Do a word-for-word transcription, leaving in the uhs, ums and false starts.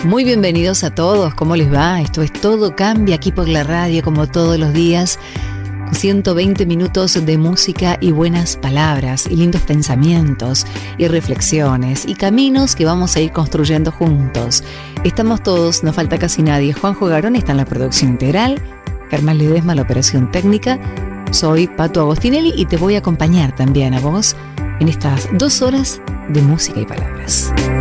Muy bienvenidos a todos, ¿cómo les va? Esto es Todo Cambia aquí por la radio, como todos los días, ciento veinte minutos de música y buenas palabras, y lindos pensamientos, y reflexiones, y caminos que vamos a ir construyendo juntos. Estamos todos, no falta casi nadie. Juanjo Garón está en la producción integral, Germán Ledesma la operación técnica, soy Pato Agostinelli y te voy a acompañar también a vos en estas dos horas de música y palabras.